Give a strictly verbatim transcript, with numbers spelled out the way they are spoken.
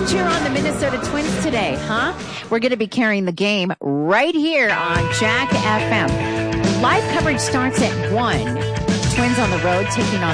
to cheer on the Minnesota Twins today, huh? We're going to be carrying the game right here on Jack F M. Live coverage starts at one. Twins on the road taking on